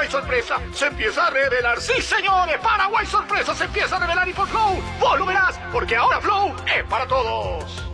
Paraguay Sorpresa se empieza a revelar. ¡Sí, señores! Paraguay Sorpresa se empieza a revelar y por Flow vos lo verás, porque ahora Flow es para todos.